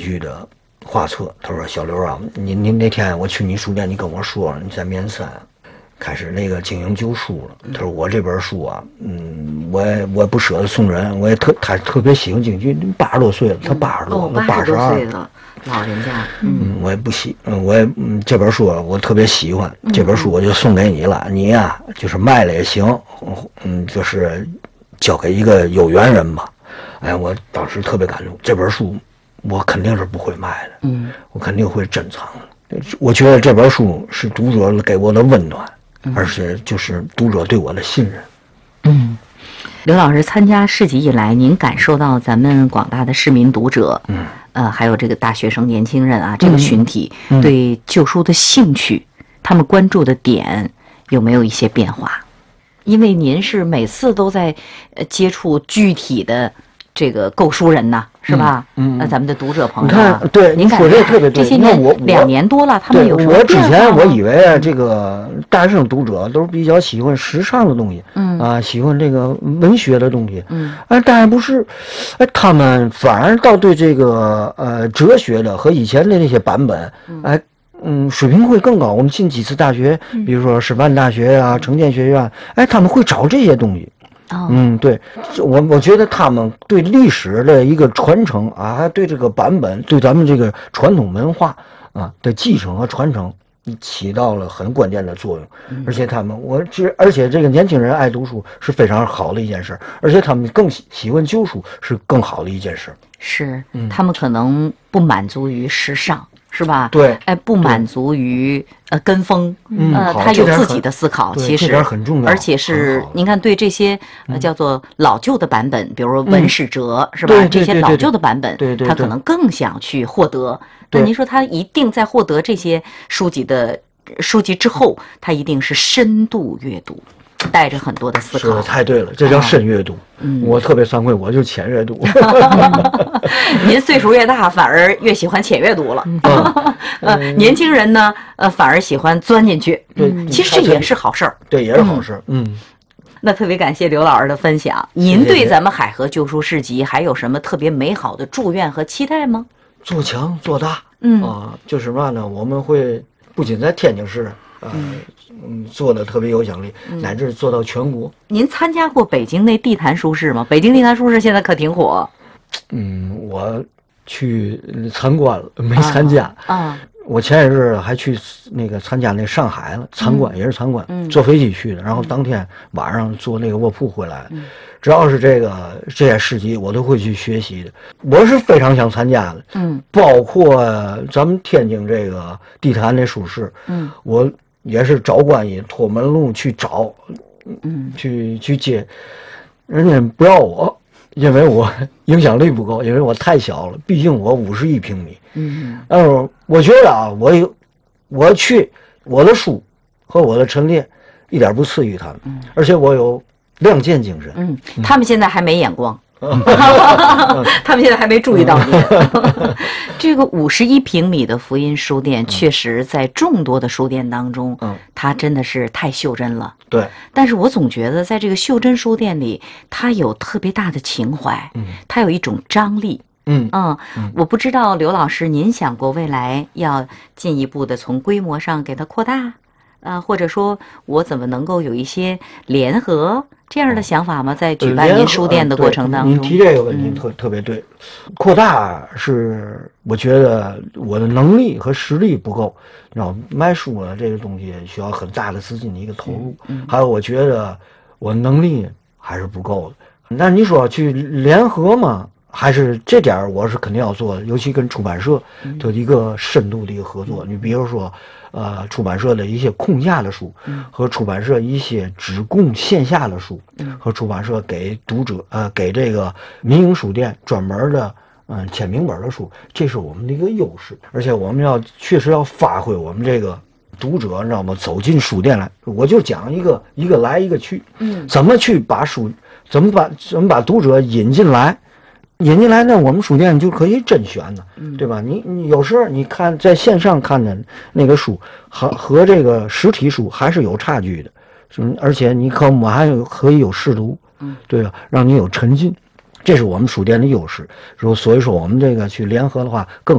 剧的画册。他说：“小刘啊，你那天我去你书店，你跟我说你在面山开始那个经营旧书了。”他说：“我这本书啊，我也不舍得送人，他特别喜欢京剧，80多岁了，他80多， 那 82 岁了，老人家， 我也不喜，这本书我特别喜欢，这本书我就送给你了，你呀就是卖了也行，就是交给一个有缘人吧。”哎，我当时特别感动，这本书我肯定是不会卖的，我肯定会珍藏的。我觉得这本书是读者给我的温暖，而且就是读者对我的信任。 刘老师参加市集以来，您感受到咱们广大的市民读者，还有这个大学生、年轻人啊，这个群体对旧书的兴趣，他们关注的点有没有一些变化？因为您是每次都在接触具体的这个购书人呐，是吧？那咱们的读者朋友， 你看，对， 您说这个特别对。 这些年2年多了，他们有什么变化吗？ 我之前我以为啊，这个大学生读者都是比较喜欢时尚的东西，喜欢这个文学的东西，当然不是，他们反而倒对这个哲学的和以前的那些版本，水平会更高。我们进几次大学，比如说师范大学啊、成建学院，他们会找这些东西。对，我觉得他们对历史的一个传承啊，还对这个版本，对咱们这个传统文化啊的继承和传承，起到了很关键的作用。而且而且这个年轻人爱读书是非常好的一件事，而且他们更喜欢旧书是更好的一件事。 是，他们可能不满足于时尚。是吧？ 对， 不满足于跟风，他有自己的思考，其实这点很重要， 而且是您看对这些叫做老旧的版本，比如说文史哲，是吧？这些老旧的版本，他可能更想去获得。那您说他一定在获得这些书籍之后，他一定是深度阅读。带着很多的思考， 说的太对了，这叫深阅读。我特别惭愧，我就浅阅读。 您岁数越大，反而越喜欢浅阅读了。年轻人呢，反而喜欢钻进去。 对， 其实这也是好事儿。 对，也是好事。 那特别感谢刘老师的分享。您对咱们海河旧书市集还有什么特别美好的祝愿和期待吗？ 做强做大。就是嘛呢，我们会不仅在天津市。做的特别有奖励，乃至做到全国。 您参加过北京那地坛书市吗？北京地坛书市现在可挺火。 我去参观了，没参加。我前一阵还去那个参加那上海了，参观也是参观，坐飞机去的，然后当天晚上坐那个卧铺回来。只要是这些市集，我都会去学习的。我是非常想参加的。包括咱们天津这个地坛那书市，我也是找关系托门路去找，去接，人家不要我，因为我影响力不够，因为我太小了，毕竟我51平米。我觉得啊，我去我的书和我的陈列一点不次于他们，而且我有亮剑精神。 他们现在还没眼光。他们现在还没注意到你。这个51平米的福音书店，确实在众多的书店当中，它真的是太袖珍了。 对。 但是我总觉得，在这个袖珍书店里，它有特别大的情怀，它有一种张力。我不知道刘老师，您想过未来要进一步的从规模上给它扩大，或者说我怎么能够有一些联合这样的想法吗？在举办您书店的过程当中， 您提这个问题特别对。扩大是我觉得我的能力和实力不够，然后卖书呢这个东西需要很大的资金的一个投入，还有我觉得我能力还是不够的。那你说去联合嘛？还是这点我是肯定要做的，尤其跟出版社的一个深度的一个合作。你比如说，出版社的一些空架的书，和出版社一些只供线下的书，和出版社给读者给这个民营书店专门的签名本的书，这是我们的一个优势。而且我们确实要发挥我们这个读者，你知道吗？走进书店来，我就讲一个来一个去，怎么去把怎么把读者引进来。呢，我们书店就可以甄选呢，对吧？你有时候你看在线上看的那个书和这个实体书还是有差距的，而且你可以有试读，对吧？让你有沉浸，这是我们书店的优势。所以说我们这个去联合的话更